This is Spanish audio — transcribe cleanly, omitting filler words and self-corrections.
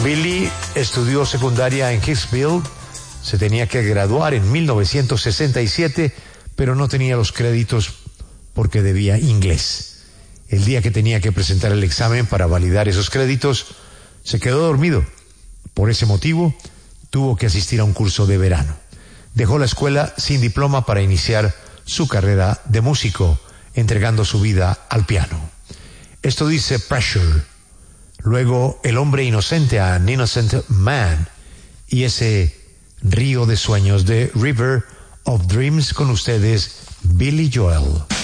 Billy estudió secundaria en Hicksville. Se tenía que graduar en 1967, pero no tenía los créditos porque debía inglés. El día que tenía que presentar el examen para validar esos créditos, se quedó dormido. Por ese motivo, tuvo que asistir a un curso de verano. Dejó la escuela sin diploma para iniciar su carrera de músico, entregando su vida al piano. Esto dice Pressure. Luego, El hombre inocente, An Innocent Man, y ese Río de Sueños de River of Dreams, con ustedes, Billy Joel.